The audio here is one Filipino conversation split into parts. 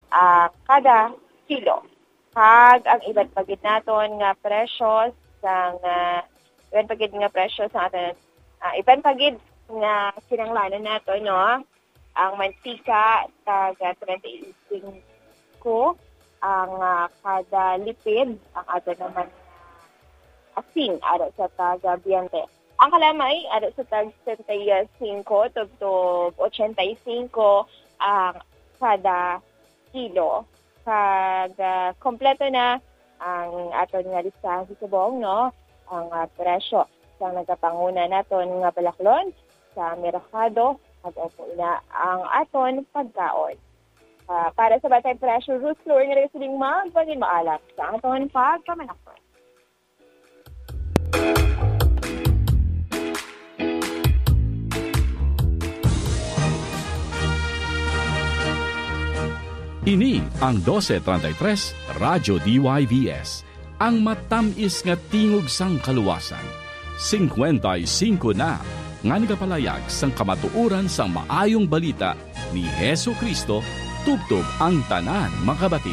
kada kilo. Kag ang iba't pagid naton nga presyo sang iban pagid nga presyo sa aton iban pagid nga kinahanglanon nato no. Ang mantika taga 35 ang kada lipid, ang ato naman asin ara sa taga 20. Ang kalamay ara sa taga 75 to 85 ang kada kilo. Kag kompleto na ang aton nga listahan sa subong no, ang presyo sa nagapanguna naton nga balaklon sa merkado at ina ang aton pagkaon. Para sa batay presyo, Ruth Flor nga rin siling magpagin maalap sa aton pagkamanakon. Ini ang 1233 Radyo DYVS, ang matamis nga tingog sang kaluwasan. 55 na nga nagapalayag sang kamatuoran sang maayong balita ni Hesu Kristo tubtob ang tanan makabati.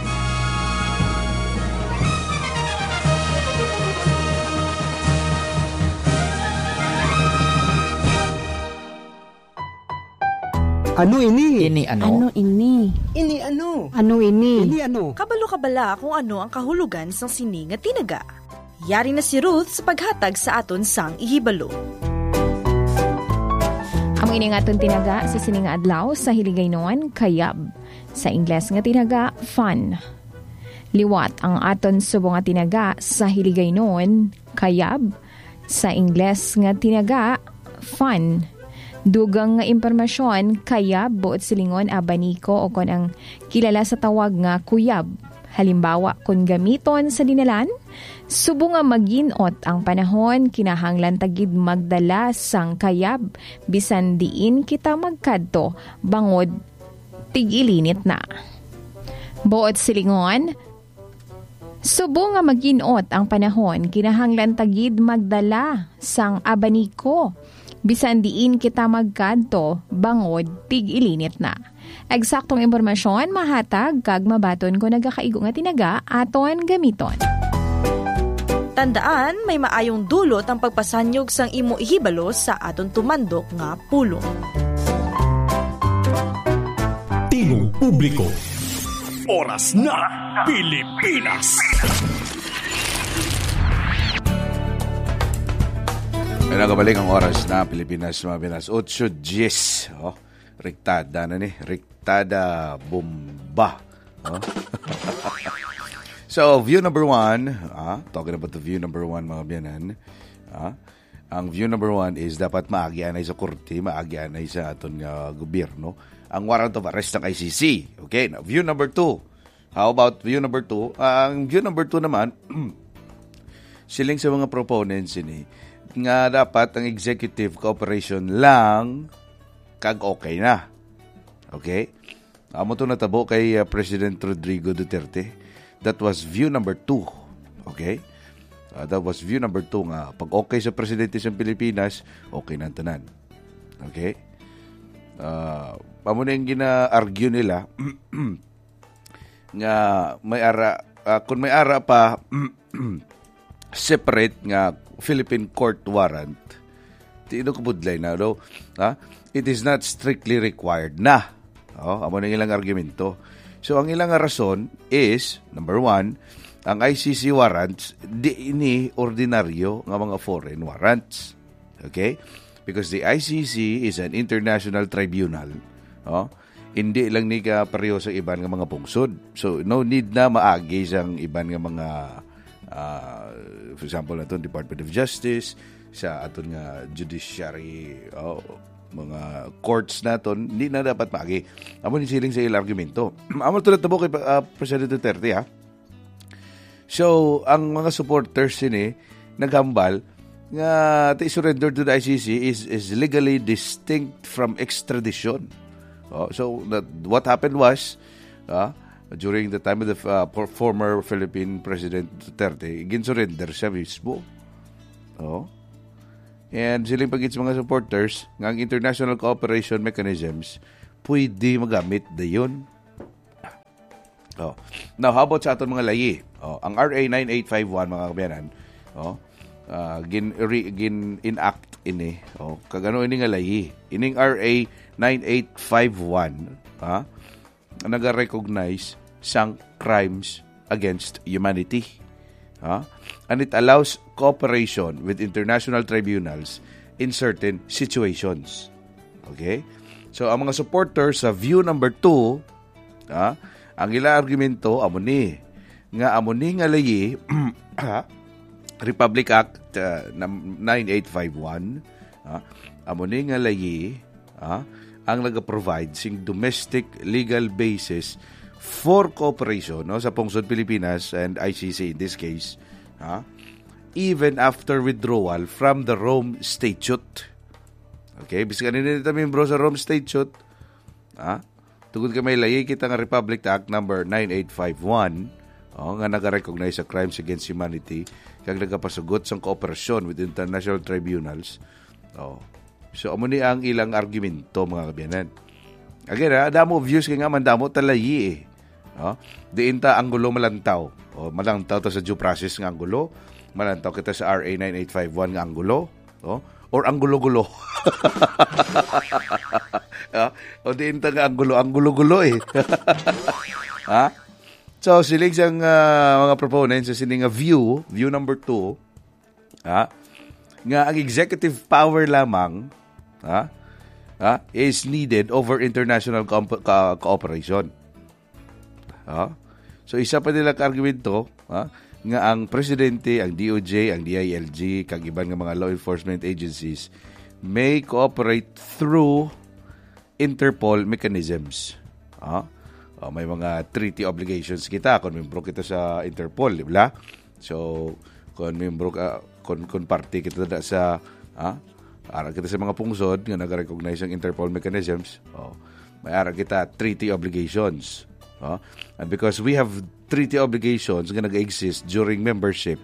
Ano ini? Ini ano? Ano ini? Ini ano? Ano ini? Ini ano? Kabalo-kabala kung ano ang kahulugan sang sini nga tinaga. Yari na si Ruth sa paghatag sa aton sang ihibalo. Amo ini nga aton tinaga sa sini nga adlaw sa hiligaynon kayab. Sa Ingles nga tinaga fun. Liwat ang aton subong nga tinaga sa hiligaynon kayab. Sa Ingles nga tinaga fun. Dugang nga impormasyon, kayab, buot silingon, abaniko o kon ang kilala sa tawag nga kuyab. Halimbawa, kung gamiton sa dinalan, subo nga maginot ang panahon, kinahanglan tagid magdala sang kayab, bisan diin kita magkadto, bangod, tig-ilinit na. Buot silingon, subo nga maginot ang panahon, kinahanglan tagid magdala sang abaniko, bisan diin kita magkadto, bangod, tig-ilinit na. Eksaktong impormasyon, mahatag, kag mabaton ko nagakaigo nga tinaga, aton gamiton. Tandaan, may maayong dulot ang pagpasanyog sang imo ihibalo sa aton tumandok nga pulong. Tingog publiko. Oras na Pilipinas. May nakabalik ang oras na Pilipinas, mga Pinas. 8:10. Oh, rektada na ni. Rektada bomba. Oh. So, view number 1. Talking about the view number 1, mga biyanan. Ang view number 1 is dapat maagianay sa korte, maagianay sa aton gobyerno ang warrant of arrest ng ICC. Okay, now, view number 2. How about view number 2? Ang view number 2 naman, siling sa mga proponents ini, nga dapat ang executive cooperation lang kag okay na. Okay? Amo to natabo kay President Rodrigo Duterte. That was view number 2. Okay? That was view number 2 nga pag okay sa presidente sa Pilipinas, okay na ang tanan. Okay? Amo na yung gina-argue nila nga may ara kung may ara pa separate nga Philippine court warrant, tino kabudlay na, no? It is not strictly required na. Amo na ilang argumento. So, ang ilang rason is, number 1, ang ICC warrants, di ini ordinaryo nga mga foreign warrants. Okay? Because the ICC is an international tribunal. Hindi lang ni ka pareho sa iban nga mga pungsod. So, no need na maagi sang iban nga mga for example, aton Department of Justice, sa aton nga judiciary, mga courts naton, hindi na dapat maagi. Amo ni siling sa ilang argumento. Amo tulad tabo kay President Duterte, ha. So, ang mga supporters ini naghambal nga to surrender to the ICC is legally distinct from extradition. So, what happened was, during the time of the former Philippine President Duterte, gin-surrender siya mismo. And silang pagit sa mga supporters, ng international cooperation mechanisms, pwede magamit dayon. Now, how about sa aton mga layi? Ang RA 9851, mga kabayanan, gin-enact ini. Kagano ini nga layi. Ining RA 9851, nag-recognize sang crimes against humanity. And it allows cooperation with international tribunals in certain situations. Okay? So, ang mga supporters sa view number 2, ang ila argumento, amuni nga layi, Republic Act 9851, amuni nga layi, ang nag-provide sing domestic legal basis for cooperation sa Pungsod Pilipinas and ICC in this case, even after withdrawal from the Rome Statute. Okay, bisig kanina nito membro sa Rome Statute, tungod ka may layi kita nga Republic Act number 9851, nga nag-recognize sa crimes against humanity, kag nagapasugot sa kooperasyon with international tribunals. So, amo ni ang ilang argumento, mga kabiyanan. Again, damo views kaya nga mandamo talayi diin ta anggulo malantaw. Malantaw ta sa due process nga anggulo, malantaw kita sa RA 9851 nga anggulo, or anggulo-gulo. O diin ta nga anggulo-gulo So, silig siyang mga proponents sa sining view number 2, nga ang executive power lamang is needed over international cooperation. So, isa pa nila ka-argumento nga ang presidente, ang DOJ, ang DILG, kag iban nga mga law enforcement agencies may cooperate through Interpol mechanisms. May mga treaty obligations kita kung membro kita sa Interpol, di ba? So, kung membro ka, kung party kita sa ara kita sa mga pungsod nga nag-recognize ang Interpol mechanisms, may ara kita treaty obligations. And because we have treaty obligations nga nag-exist during membership,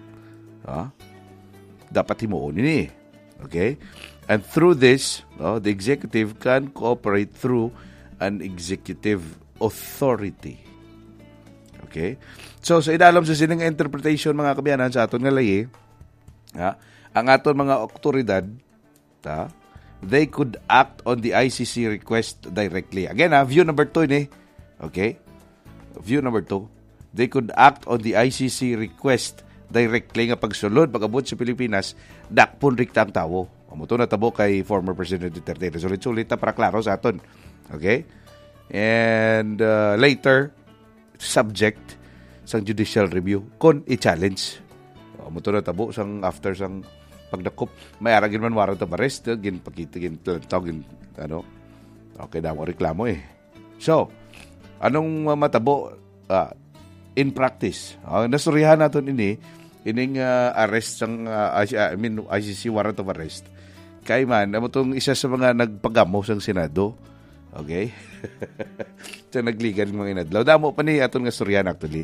dapat himuon ini. Okay? And through this, the executive can cooperate through an executive authority. Okay? So, sa idalom sa sining interpretation, mga kabiyanan, sa aton nga layi, ang aton mga otoridad, they could act on the ICC request directly. Again, view number 2 ini. Okay? View number 2. They could act on the ICC request directly nga pagsulod, pag-abot sa Pilipinas, dakpon rikta ang tawo. Amuto na tabo kay former President Duterte. Sulit-sulit na para klaro sa aton. Okay? And later, subject sang judicial review kon i-challenge. Amuto na tabo sang after sang pagdakop. May aragin man warrant of arrest, ginpakita, gintawagin, okay daw reklamo So, anong matabo in practice? Nasurihan natin ining arrest sang ICC warrant of arrest. Kay man, itong isa sa mga nagpagamo sang Senado. Okay? So, nagligan ng mga inadlaw. Damo pa ni aton nga suryan actually.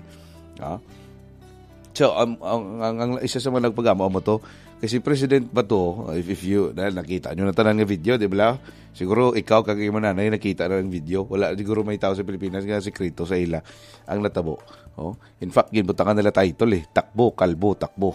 So, ang isa sa mga nagpagamo mo to, kasi President Bato, if you, dahil nakita nyo na tanang nga video, di ba? Siguro ikaw kagay mo nanay nakita na ng video. Wala siguro may tao sa Pilipinas nga sekreto sa ila ang natabo. In fact, ginbutangan nila title Takbo, Kalbo, Takbo.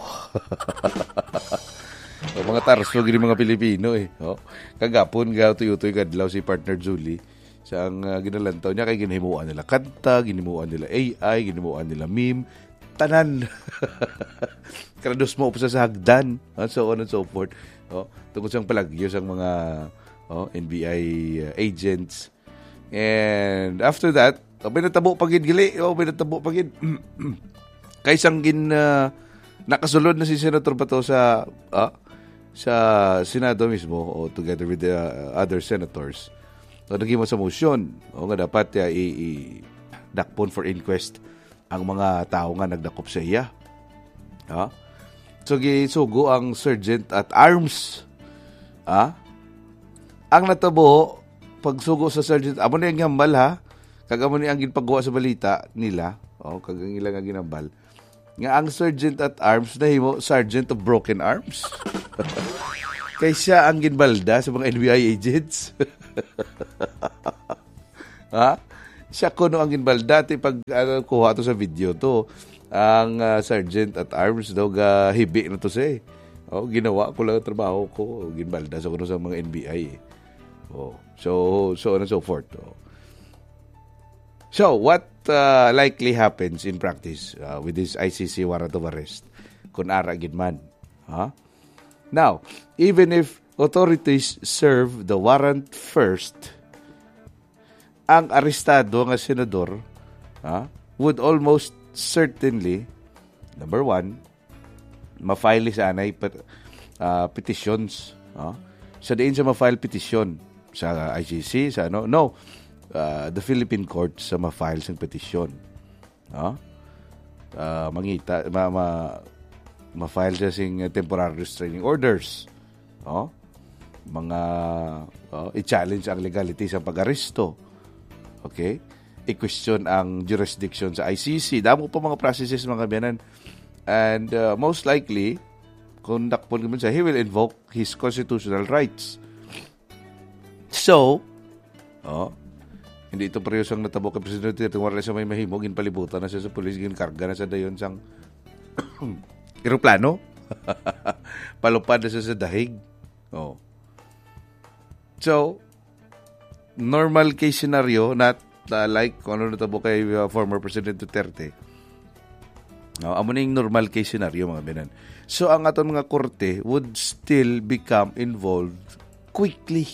Mga tarso gini mga Pilipino Kagapon ga tuyo-tuyo kadlaw si partner Julie sa ang ginalantaw niya kay ginihimuan nila kanta, ginihimuan nila AI, ginihimuan nila meme, tanan. Krados mo sa hagdan, so on and so forth. Tungkol siyang palagyo sa mga NBI agents. And after that, binatabo pagid gili, binatabo pagid. Kaysang nakasulod na si Senator Bato sa Senado mismo together with the other senators. So, naging mo sa motion nga dapat dakpon for inquest ang mga tao nga nagdakop sa iya. So, gisugo ang sergeant at arms. Ang natabo, pagsugo sa sergeant, amo na yung hambal kagamo ni ang ginpagawa sa balita nila, kagang ilang ang ginambal, nga ang sergeant at arms na himo, sergeant of broken arms. Kaysa ang ginbalda sa mga NBI agents. Siya kuno ang ginbalda. Dati pag kuha to sa video to, ang sergeant at arms daw hibi na to siya eh. Ginawa ko lang ang trabaho ko. Ginbalda sa kuno sa mga NBI eh. So on and so forth. So, what likely happens in practice with this ICC warrant of arrest? Kung ara gid man. Now, even if authorities serve the warrant first, ang arestado nga senador would almost certainly, number one, ma-file sa anay petitions. So, diin siya ma-file petition sa ICC, sa ano? No, the Philippine court sa ma-file sa petition. Ma-file siya sing temporary restraining orders. Mga i-challenge ang legality sa pag-aresto. Okay? I-question ang jurisdiction sa ICC. Damo pa mga processes mga kabiyanan. And most likely, kung nakpon naman siya, he will invoke his constitutional rights. So, hindi ito parehas ang natabo kay Presidente at wala siya may mahimo, ginpalibutan na siya sa pulis, ginkarga na siya dayon sang eroplano. Palupad na siya sa dahig. So, normal case scenario, not like kung ano natabo kay former President Duterte. Amo na yung normal case scenario mga binan. So, ang aton mga korte would still become involved quickly.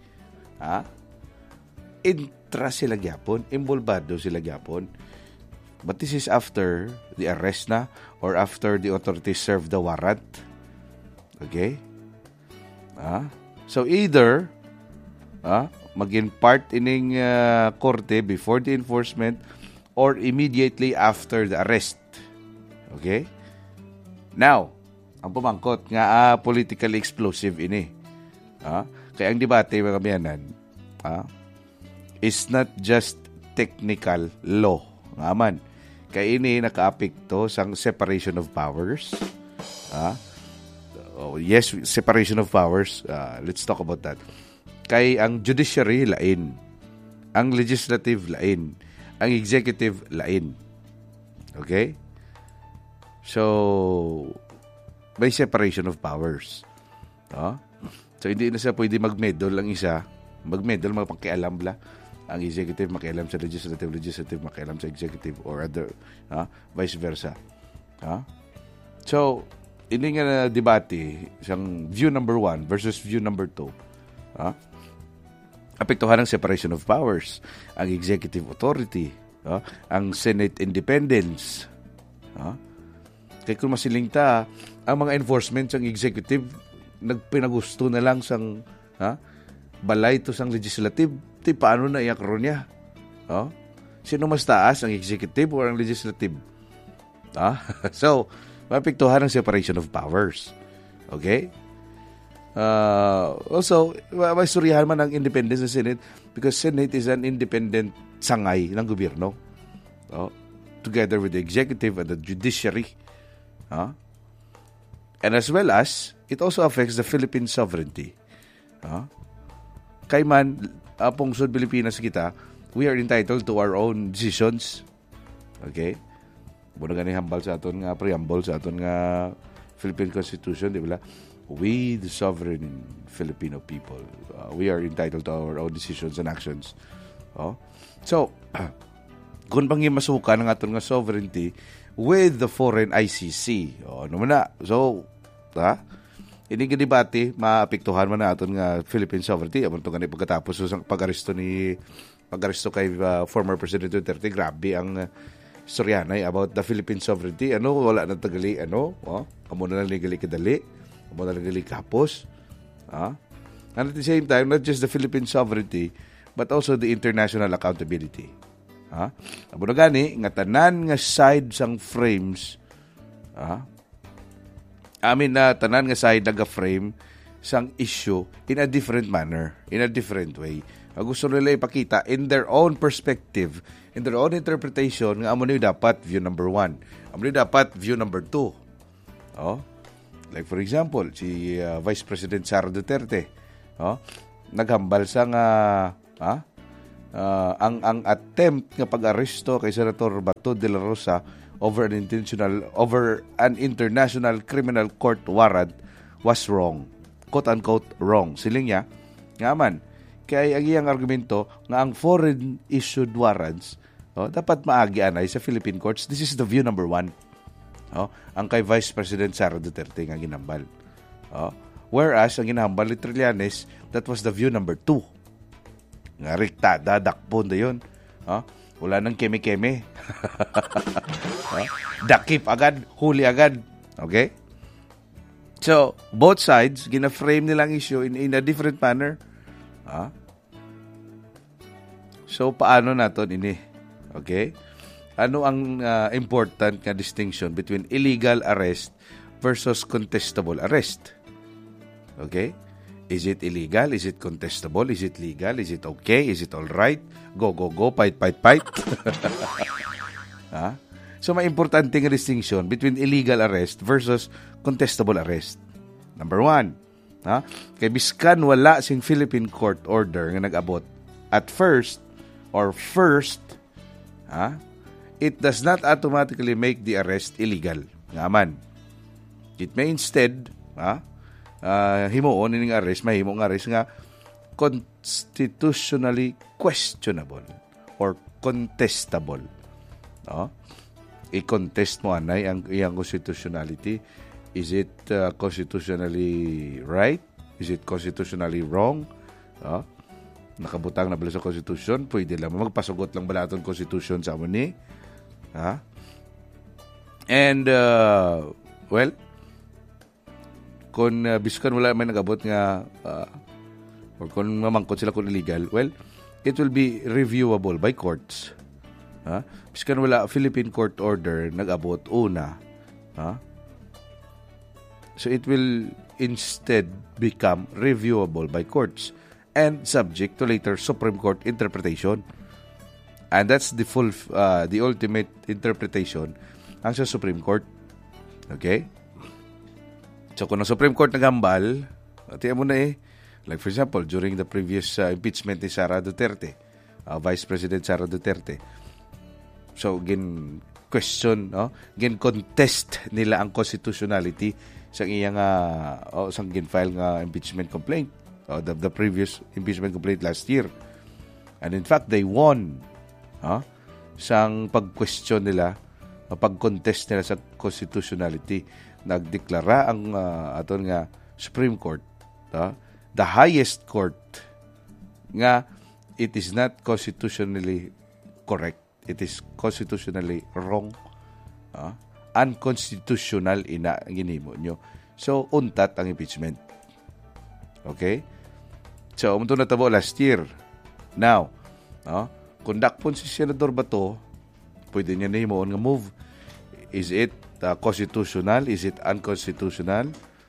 Intra sila gyapon, involvado sila gyapon. But this is after the arrest na or after the authorities serve the warrant. Okay? So either maging part ining korte before the enforcement or immediately after the arrest. Okay? Now, ang pumangkot nga politically explosive ini. Kaya ang debate mga kabiyanan is not just technical law. Nga man. Kaya ini naka-apekto sang separation of powers. Yes, separation of powers. Let's talk about that. Kay ang judiciary lain, ang legislative lain, ang executive lain. Okay? So, may separation of powers. So, hindi na siya pwede mag-meddle ang isa. Mag-meddle, magpakialam la. Ang executive makialam sa legislative makialam sa executive or other, vice versa. So, ini nga debate, isang view number 1 versus view number 2. Apektuhan ng separation of powers, ang executive authority, ang Senate independence. Kaya kung masiling ta, ang mga enforcement ng executive, nagpinagusto na lang sang balay to sang legislative, ti paano na iakro niya? Sino mas taas, ang executive or ang legislative? So, mapektuhan ng separation of powers. Okay? Also, may istoryahan man ang independence ng Senate because Senate is an independent sangay ng gobyerno. Together with the executive and the judiciary. And as well as, it also affects the Philippine sovereignty. Kay man, pungsod Pilipinas kita, we are entitled to our own decisions. Okay? Muna gani hambal sa aton nga preamble sa aton nga Philippine Constitution, di ba? We, the sovereign Filipino people, we are entitled to our own decisions and actions. So, kung bang masukan ng aton nga sovereignty with the foreign ICC, ano man na? So, ini nga debate, maapektuhan man na aton nga Philippine sovereignty. Amon to gani pagkatapos sa pag-aresto kay former President Duterte, grabe ang istoryanay about the Philippine sovereignty. Wala na tagali, amo na lang ligali kadali, amo na lang ligali kapos. And at the same time, not just the Philippine sovereignty, but also the international accountability. Amo na gani, nga tanan nga side sang frames, tanan nga side naga-frame sang issue in a different manner, in a different way. Gusto nila ipakita in their own perspective, in their own interpretation, nga amo na dapat view number 1. Amo na dapat view number 2. Like for example, si Vice President Sara Duterte, naghambal sa nga ang attempt nga pag-aresto kay Senator Bato de la Rosa over an international criminal court warrant was wrong. Quote-unquote wrong. Siling niya, nga man, kaya ang iyang argumento nga ang foreign issued warrants dapat maagi-anay sa Philippine courts. This is the view number 1. Ang kay Vice President Sara Duterte nga ginambal. Whereas, ang ginambal ni Trillanes, that was the view number 2. Nga rikta, dadakpon na yun. Wala nang keme-keme. Dakip agad, huli agad. Okay? So, both sides, gina-frame nilang issue in a different manner. So, paano natin ini? Okay? Ano ang important na distinction between illegal arrest versus contestable arrest? Okay? Is it illegal? Is it contestable? Is it legal? Is it okay? Is it all right? Go, go, go. Fight, fight, fight. So, may importante nga distinction between illegal arrest versus contestable arrest. Number 1, kay biskan wala sing Philippine court order nga nag-abot at first, it does not automatically make the arrest illegal. Nga man. It may instead, himuon ning arrest, mahimo nga arrest nga constitutionally questionable or contestable. I-contest mo anay ang iyang constitutionality. Is it constitutionally right? Is it constitutionally wrong? Nakabutang na bala sa Constitution, pwede lang magpasugot lang bala itong Constitution sa amin ni. And, well, kung biskan wala may nagabot nga, or kung mamangkot sila kung illegal, well, it will be reviewable by courts. Biskan wala Philippine court order nagabot una. So it will instead become reviewable by courts and subject to later Supreme Court interpretation. And that's the ultimate interpretation ang sa Supreme Court. Okay? So kung ang Supreme Court nagambal, tiyan mo na like for example, during the previous impeachment ni Sara Duterte, Vice President Sara Duterte. So, question, contest nila ang constitutionality sa iyang sang gin-file nga impeachment complaint, the previous impeachment complaint last year. And in fact, they won sang pag-question nila, pag-contest nila sa constitutionality. Nagdeklara ang aton nga Supreme Court, the highest court, nga it is not constitutionally correct. It is constitutionally wrong. Unconstitutional ina ginimo nyo. So, untat ang impeachment. Okay? So, umunto na tabo last year. Now, kung dakpon si Senador Bato, pwede niya na himoon nga move. Is it constitutional? Is it unconstitutional?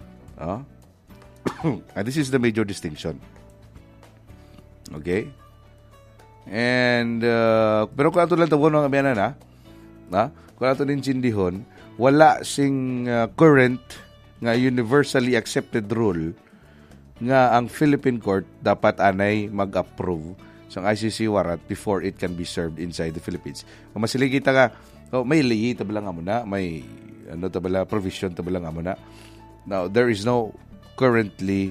And this is the major distinction. Okay? And pero kung ato lang tawon ng abiyanan kung ato din sindihon, wala sing current nga universally accepted rule nga ang Philippine court dapat anay mag-approve sa ICC warrant before it can be served inside the Philippines. Kung masiligi kita ka, may lihi tabala nga muna, may provision tabala nga muna. Now, there is currently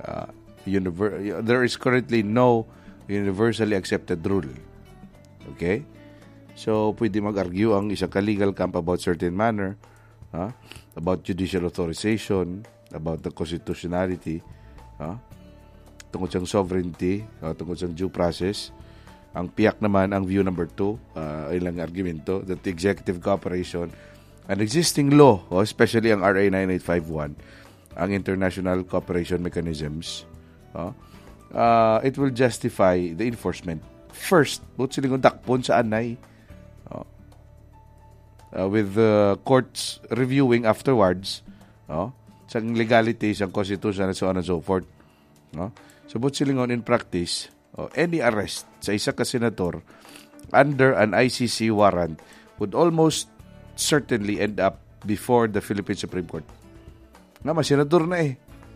no universally accepted rule. Okay? So, pwede mag-argue ang isa ka legal camp about certain manner, about judicial authorization, about the constitutionality, tungkol siyang sovereignty, tungkol siyang due process. Ang piyak naman, ang view number 2, ilang argumento, that the executive cooperation, an existing law, especially ang RA 9851, ang international cooperation mechanisms, it will justify the enforcement. First, buot siling dakpon sa anay, with the courts reviewing afterwards, sa legality, sa constitution, and so on and so forth. So, buot siling in practice, any arrest sa isa ka senador under an ICC warrant would almost certainly end up before the Philippine Supreme Court. Nga, senador na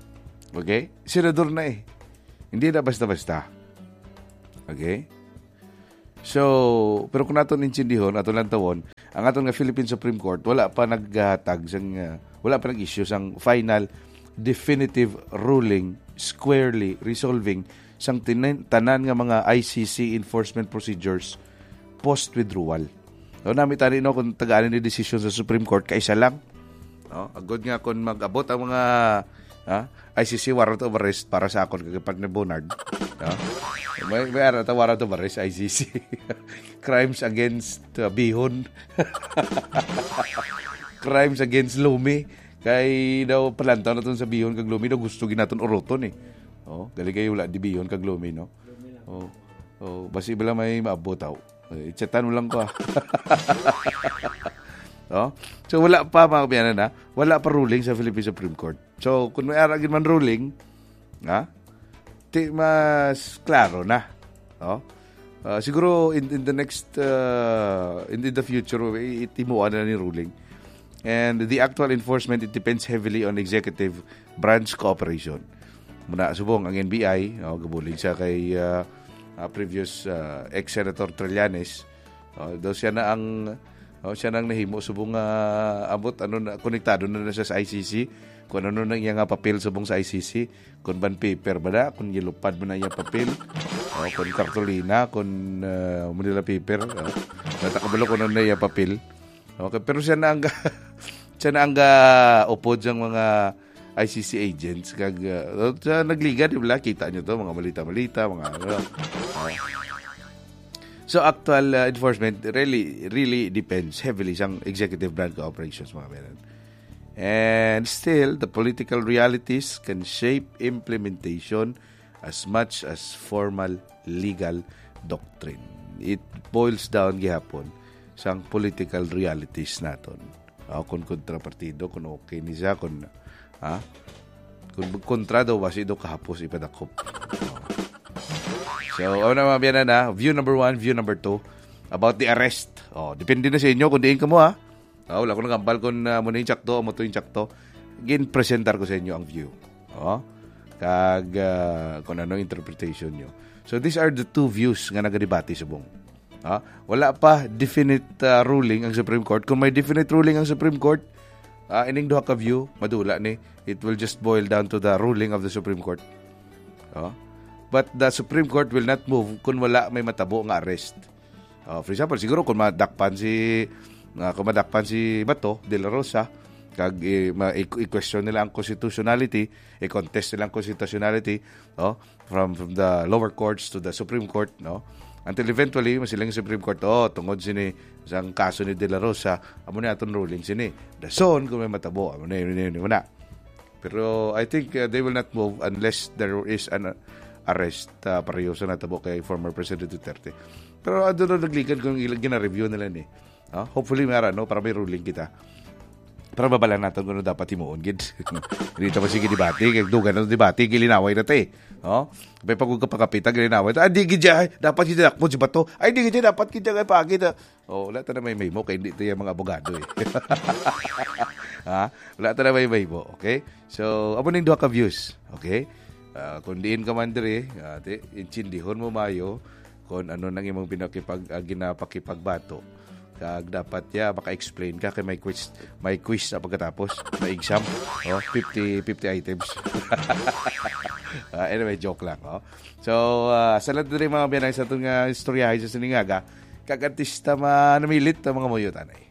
Okay? Senador na Hindi na basta-basta. Okay? So, pero kung naton intindihon, aton lang tawon, ang aton nga Philippine Supreme Court, wala pa naghatag wala pa nag-issue sang final definitive ruling squarely resolving sang tanan nga mga ICC enforcement procedures post-withdrawal. So, namin tani no, kung tagaan ni decision sa Supreme Court, kaisa lang. No? Agod nga kung mag-abot ang mga ICC warrant of arrest para sa akon kagapag ni Bonard. No? May warrant of arrest ICC. Crimes against Bihon. Crimes against Lumi. Kay daw palantaw na itong sa Bihon kag Lumi daw gusto ginaton uroton eh. Oh, gali kayo wala di Bihon kag Lumi, no? Oh, basi bala may maabot aw. Chatan mo lang ko. Oh? So wala pa mga kabiyanan na, wala pa ruling sa Philippine Supreme Court. So kung may aragin man ruling, mas klaro na. Oh? Siguro in the next in the future itimuan na ni ruling. And the actual enforcement, it depends heavily on executive branch cooperation. Muna subong ang NBI, gabuling siya kay previous ex-Senator Trillanes. Daw siya na ang siya nang nahimo subong abot konektado na siya sa ICC. Kung ano na iyang papel subong sa ICC, kung ban paper ba na, kung yellow pad ba na iyang papel, kung kartolina, kung Manila paper, natakabalo kung ano na iyang papel. Okay, pero siya na ang upod sa mga ICC agents kag nagliga di ba kita nyo to mga malita mga So actual enforcement really depends heavily sa executive branch operations mga meron. And still the political realities can shape implementation as much as formal legal doctrine. It boils down gihapon sang political realities naton. Kung kontrapartido, kung okay ni siya, kung kontra daw, basi daw kahapos ipadakop. So, na mga na, view number 1, view number 2, about the arrest. Depende na sa inyo kung diin ka mo, wala ko nagambal kung muna yung tsakto, mo to yung tsakto. Gin-presentar ko sa inyo ang view. Kung ano interpretation nyo. So, these are the two views nga nagadebate subong. Wala pa definite ruling ang Supreme Court. Kung may definite ruling ang Supreme Court, ining duha ka view, madula ni. It will just boil down to the ruling of the Supreme Court. But the Supreme Court will not move kung wala may matabo nga arrest. For example, siguro kung madakpan si Bato de la Rosa, kag i-question nila ang constitutionality, i-contest nila ang constitutionality from the lower courts to the Supreme Court, until eventually masilang Supreme Court tungod sini sang kaso ni De La Rosa amo na aton ruling sini dason kung may matabo amo na. Pero I think they will not move unless there is an arrest pareho sa natabo kay former President Duterte. Pero adto nagligan kung gina-review nila ni. Hopefully mara para may ruling kita. Para babalan natin kung ano dapat himuon gid. Dito pa sige debate, kay dugan na debate gilinaway na te. Kapag pag kapakapita gilinaway. Di gid dapat gid dakmo si Bato. Di gid dapat gid kay pagit. Wala ta na may mo kay hindi to yung mga abogado eh. Wala ta na may mo, okay? So, amo ning duha ka views, okay? Kung diin ka man dire, intindihon mo mayo kung ano nang imong ginapakipagbato. Kag dapat maka-explain ka kay may quiz na pagkatapos, may exam, 50 items. Anyway, joke lang. So, salad na rin mga biyanay sa itong istoryahay sa Siningaga, kag artista manamilit ang mga moyo tanay.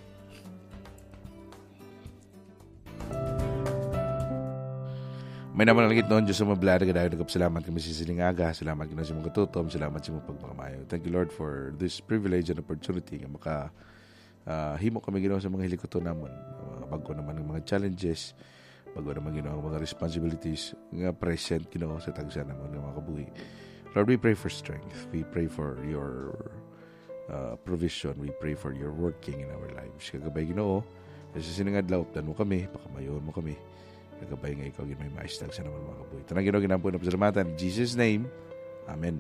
May naman nalagit noon, Diyos sa mga blada, gadayo nagkapasalamat kami sa Silingaga, salamat kami sa mga katutom, salamat sa mga pagpapamayo. Thank you, Lord, for this privilege and opportunity nga himo kami ginawa sa mga hilikoto naman. Bago naman ng mga challenges, bago naman ginawa ang mga responsibilities nga present ginawa sa tagsa naman ng mga kabuhi. Lord, we pray for strength. We pray for your provision. We pray for your working in our lives. Kagabay ginoo, sa Siningadlaw, updan mo kami, pakamayon mo kami. Nagabay nga ikaw may maistag sa naman mga kabuhi. Ito na ginawa ginampo na pasalamatan. In Jesus' name, Amen.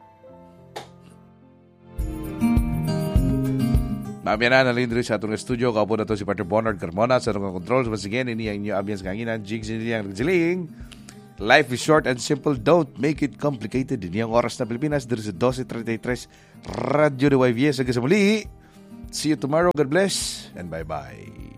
Mamaya na nalindri sa atong studio. Kaupo na to si Partner Bonard Carmona sa atong controls. Once again, ini ang inyo ambience kanginan. Jigs nila ang nagsiling. Life is short and simple. Don't make it complicated. Ini ang oras na Pilipinas. There is a 12:33 Radyo de YVS. Hanggang sa muli. See you tomorrow. God bless and bye-bye.